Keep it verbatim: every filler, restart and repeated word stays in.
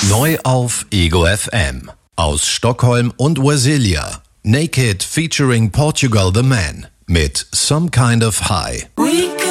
Neu auf Ego F M. Aus Stockholm und Brasilia. Naked featuring Portugal the Man mit Some Kind of High. We